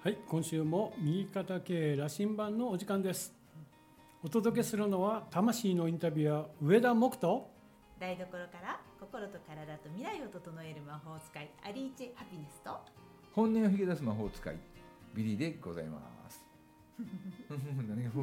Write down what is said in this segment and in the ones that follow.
はい、今週も右肩経営羅針盤のお時間です。お届けするのは魂のインタビュアー上田木と台所から心と体と未来を整える魔法使いアリーチェハピネスと本音を引き出す魔法使いビリーでございます。何が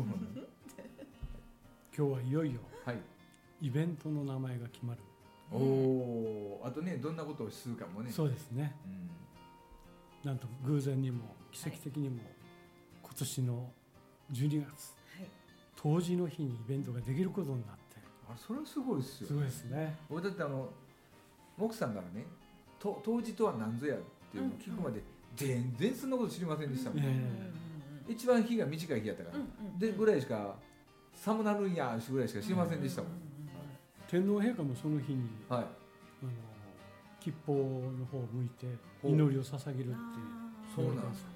今日はいよいよはいイベントの名前が決まる。 おー、あとね、どんなことをするかもね。 そうですね、なんと偶然にも奇跡的にも、今年の12月、 はい、 冬至の日にイベントができることになって、 それはすごいですよ。 すごいですね。 俺だってモクさんからね、冬至とは何ぞやっていうのを聞くまで、全然そんなこと知りませんでしたもん。一番日が短い日やったから、でぐらいしか寒なるんやぐらいしか知りませんでしたもん。 天皇陛下もその日に、 はい、 吉報の方を向いて祈りを捧げるっていう。 そうなんですか。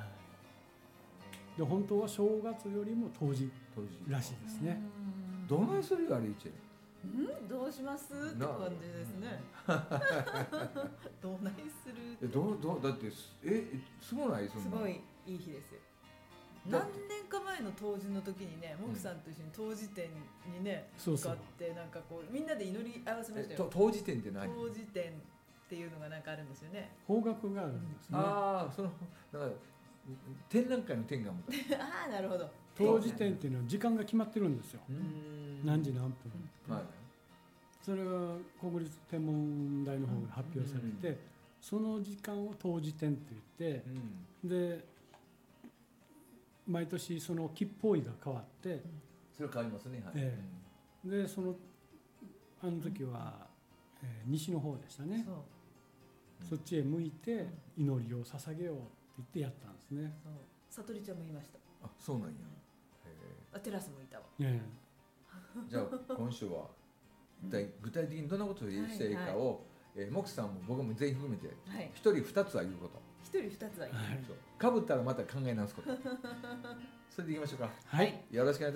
で本当は正月よりも冬至らしいですね。 どないするよあれ一どうしますって感じですね。どないするだってすごないそんな。 すごいいい日ですよ。何年か前の冬至の時にね、モクさんと一緒に冬至展にね向かってなんかこうみんなで祈り合わせましたよ。 冬至展って何？ 冬至展っていうのがなんかあるんですよね。 方角があるんですね。 ああ、だから展覧会の展が向かってああ、なるほど。 冬至展っていうのは時間が決まってるんですよ。何時何分、 はい、それが国立天文台の方で発表されて、その時間を冬至展って言って、で毎年その吉報位が変わって、 それ変わりますね。はい。 であの時は、西の方でしたね。そっちへ向いて祈りを捧げようって言ってやったんですね。 さとりちゃんも言いました。 あ、そうなんや。 テラスもいたわ。 じゃあ今週は具体的にどんなことをしていいかを、モクさんも僕も全員含めて一人二つは言うこと。 一人二つは言う。 かぶったらまた考え直すこと。それでいきましょうか。 はい。 よろしくお願いします。